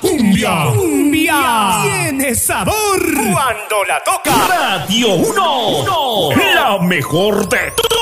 cumbia. Cumbia tiene sabor cuando la toca Radio 1. La mejor de